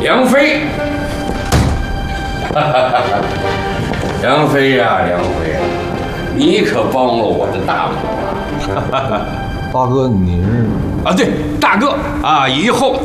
梁飞，梁飞呀，梁飞，你可帮了我的大忙。 大哥，你是啊，对，大哥啊，以后